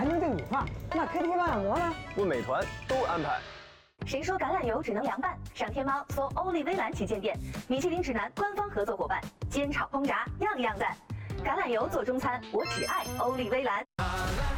还能订米饭，那 KTV 按摩呢？ 问美团都安排。 谁说橄榄油只能凉拌？上天猫搜欧丽微蓝旗舰店，米其林指南官方合作伙伴，煎炒烹炸样样赞。橄榄油做中餐，我只爱欧丽微蓝。